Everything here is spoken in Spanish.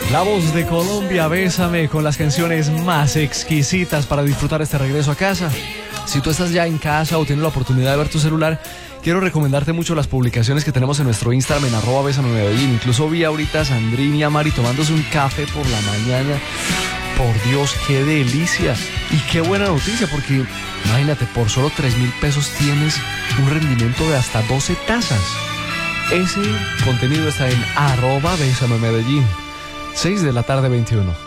La voz de Colombia, Bésame, con las canciones más exquisitas para disfrutar este regreso a casa. Si tú estás ya en casa o tienes la oportunidad de ver tu celular, quiero recomendarte mucho las publicaciones que tenemos en nuestro Instagram en @BésameMedellín. Incluso vi ahorita a Sandrine y a Mari tomándose un café por la mañana. Por Dios, qué delicia y qué buena noticia, porque imagínate, por solo 3.000 pesos tienes un rendimiento de hasta 12 tazas. Ese contenido está en @BésameMedellín. 6 de la tarde, 21.